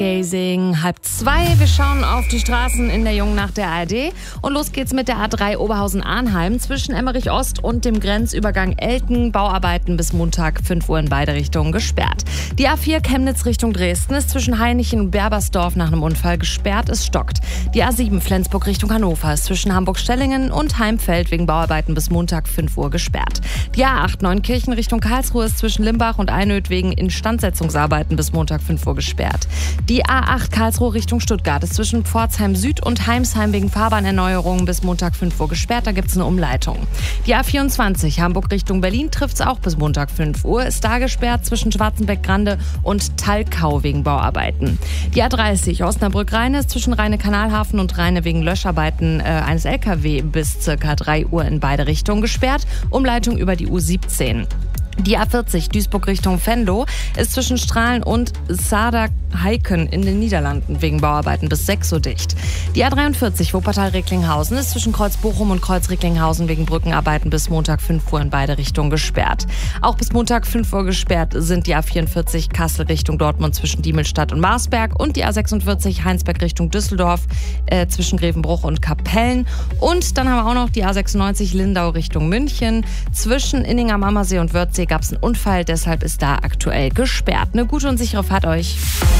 Gazing, 1:30. Wir schauen auf die Straßen in der Jungnacht der ARD. Und los geht's mit der A3 Oberhausen-Arnheim zwischen Emmerich Ost und dem Grenzübergang Elken. Bauarbeiten bis Montag 5 Uhr in beide Richtungen gesperrt. Die A4 Chemnitz Richtung Dresden ist zwischen Hainichen und Berbersdorf nach einem Unfall gesperrt. Es stockt. Die A7 Flensburg Richtung Hannover ist zwischen Hamburg-Stellingen und Heimfeld wegen Bauarbeiten bis Montag 5 Uhr gesperrt. Die A8 Neunkirchen Richtung Karlsruhe ist zwischen Limbach und Einöd wegen Instandsetzungsarbeiten bis Montag 5 Uhr gesperrt. Die A8 Karlsruhe Richtung Stuttgart ist zwischen Pforzheim Süd und Heimsheim wegen Fahrbahnerneuerungen bis Montag 5 Uhr gesperrt. Da gibt es eine Umleitung. Die A24 Hamburg Richtung Berlin trifft es auch bis Montag 5 Uhr. Ist da gesperrt zwischen Schwarzenbeck-Grande und Thalkau wegen Bauarbeiten. Die A30 Osnabrück-Rheine ist zwischen Rheine-Kanalhafen und Rheine wegen Löscharbeiten eines LKW bis ca. 3 Uhr in beide Richtungen gesperrt. Umleitung über die U17. Die A40 Duisburg Richtung Venlo ist zwischen Strahlen und Saarbrücken in den Niederlanden wegen Bauarbeiten bis 6 Uhr dicht. Die A43 Wuppertal-Recklinghausen ist zwischen Kreuz-Bochum und Kreuz-Recklinghausen wegen Brückenarbeiten bis Montag 5 Uhr in beide Richtungen gesperrt. Auch bis Montag 5 Uhr gesperrt sind die A44 Kassel Richtung Dortmund zwischen Diemelstadt und Marsberg und die A46 Heinsberg Richtung Düsseldorf zwischen Grevenbruch und Kapellen. Und dann haben wir auch noch die A96 Lindau Richtung München. Zwischen Inning am Ammersee und Wörthsee gab es einen Unfall, deshalb ist da aktuell gesperrt. Eine gute und sichere Fahrt euch.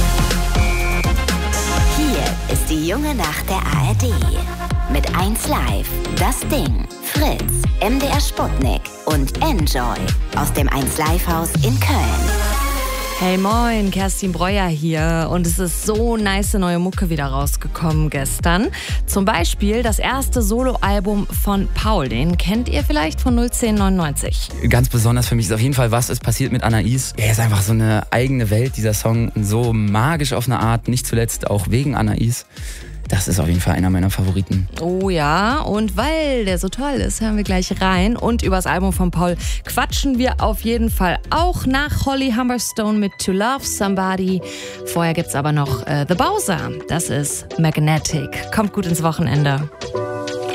Hier ist die junge Nacht der ARD. Mit 1Live, Das Ding, Fritz, MDR Sputnik und Enjoy aus dem 1Live-Haus in Köln. Hey moin, Kerstin Breuer hier und es ist so nice neue Mucke wieder rausgekommen gestern. Zum Beispiel das erste Soloalbum von Paul, den kennt ihr vielleicht von 01099. Ganz besonders für mich ist auf jeden Fall Was ist passiert mit Anais. Er ist einfach so eine eigene Welt, dieser Song, so magisch auf eine Art, nicht zuletzt auch wegen Anais. Das ist auf jeden Fall einer meiner Favoriten. Oh ja, und weil der so toll ist, hören wir gleich rein. Und über das Album von Paul quatschen wir auf jeden Fall auch nach Holly Humberstone mit To Love Somebody. Vorher gibt's aber noch The Bowser. Das ist Magnetic. Kommt gut ins Wochenende.